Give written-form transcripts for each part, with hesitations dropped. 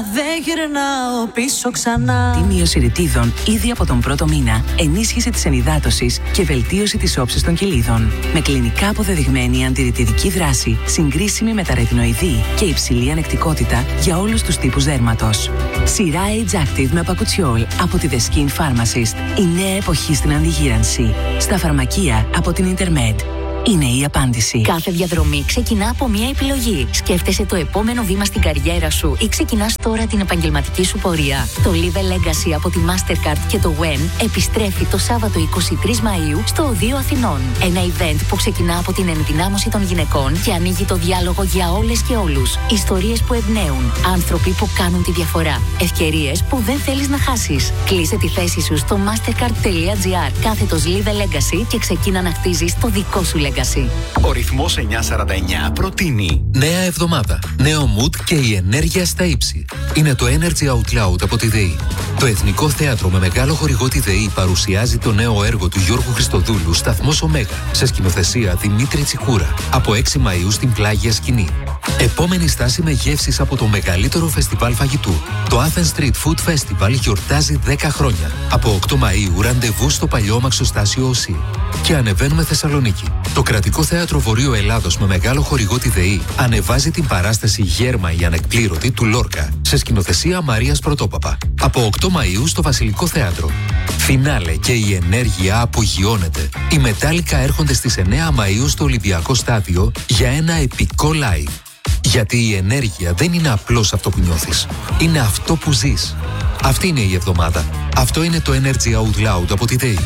Δεν γυρνάω πίσω ξανά. Τη μείωση ρητίδων ήδη από τον πρώτο μήνα, ενίσχυση της ενυδάτωσης και βελτίωση της όψης των κυλίδων. Με κλινικά αποδεδειγμένη αντιρρητιδική δράση, συγκρίσιμη με τα ρετινοειδή και υψηλή ανεκτικότητα για όλους τους τύπους δέρματος. Σειρά Age Active με πακουτσιόλ από τη The Skin Pharmacist. Η νέα εποχή στην αντιγύρανση. Στα φαρμακεία από την Intermed. Είναι η απάντηση. Κάθε διαδρομή ξεκινά από μια επιλογή. Σκέφτεσαι το επόμενο βήμα στην καριέρα σου ή ξεκινάς τώρα την επαγγελματική σου πορεία. Το Live a Legacy από τη Mastercard και το WEN επιστρέφει το Σάββατο 23 Μαΐου στο Οδείο Αθηνών. Ένα event που ξεκινά από την ενδυνάμωση των γυναικών και ανοίγει το διάλογο για όλες και όλους. Ιστορίες που εμπνέουν. Άνθρωποι που κάνουν τη διαφορά. Ευκαιρίες που δεν θέλεις να χάσεις. Κλείσε τη θέση σου στο mastercard.gr/Live a Legacy και ξεκίνα να χτίζεις το δικό σου legacy. Ο ρυθμός 949 προτείνει νέα εβδομάδα, νέο mood και η ενέργεια στα ύψη. Είναι το Energy Out Loud από τη ΔΕΗ. Το Εθνικό Θέατρο με μεγάλο χορηγό τη ΔΕΗ παρουσιάζει το νέο έργο του Γιώργου Χριστοδούλου «Σταθμός Ωμέγα» σε σκηνοθεσία Δημήτρη Τσικούρα από 6 Μαΐου στην Πλάγια Σκηνή. Επόμενη στάση με γεύσεις από το μεγαλύτερο φεστιβάλ φαγητού. Το Athens Street Food Festival γιορτάζει 10 χρόνια. Από 8 Μαΐου ραντεβού στο παλιό μαξοστάσιο ΟΣΥ. Και ανεβαίνουμε Θεσσαλονίκη. Το Κρατικό Θέατρο Βορείου Ελλάδος με μεγάλο χορηγό τη ΔΕΗ ανεβάζει την παράσταση «Γέρμα η Ανεκπλήρωτη» του Λόρκα σε σκηνοθεσία Μαρίας Πρωτόπαπα. Από 8 Μαΐου στο Βασιλικό Θέατρο. Φινάλε και η ενέργεια απογειώνεται. Οι Μετάλλικα έρχονται στις 9 Μαΐου στο Ολυμπιακό Στάδιο για ένα επικό live. Γιατί η ενέργεια δεν είναι απλώς αυτό που νιώθεις. Είναι αυτό που ζεις. Αυτή είναι η εβδομάδα. Αυτό είναι το Energy Out Loud από τη ΔΕΗ.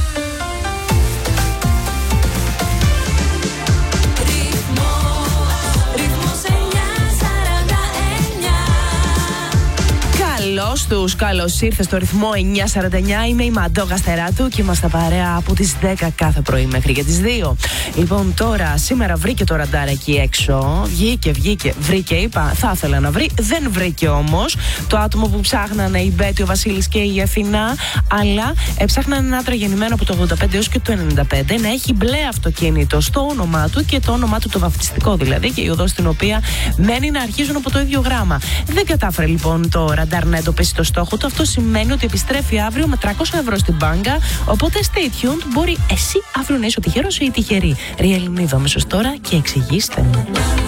Καλώς ήρθες στο ρυθμό 949. Είμαι η Μαντώ Γαστεράτου και είμαστε παρέα από τις 10 κάθε πρωί μέχρι και τις 2. Λοιπόν, τώρα, σήμερα βρήκε το ραντάρ εκεί έξω. Βρήκε, είπα, θα ήθελα να βρει. Δεν βρήκε όμως το άτομο που ψάχνανε η Μπέτη, ο Βασίλης και η Αθηνά. Αλλά ψάχνανε ένα άντρα γεννημένο από το 85 έως και το 95 να έχει μπλε αυτοκίνητο στο όνομά του και το όνομά του το βαφτιστικό δηλαδή και η οδός στην οποία μένει να αρχίζουν από το ίδιο γράμμα. Δεν κατάφερε λοιπόν το ραντάρ να εντοπίσει το στόχο του. Αυτό σημαίνει ότι επιστρέφει αύριο με 300 ευρώ στην μπάνκα. Οπότε stay tuned. Μπορεί εσύ αύριο να είσαι ο τυχερός ή η τυχερή. Ρία Ελληνίδα, αμέσως τώρα και εξηγήστε μου.